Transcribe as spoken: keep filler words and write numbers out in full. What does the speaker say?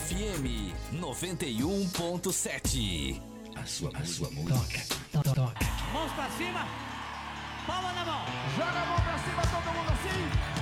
F M noventa e um ponto sete. A sua, a sua música. Toca, toca. Mãos pra cima, palma na mão. Joga a mão pra cima, todo mundo assim.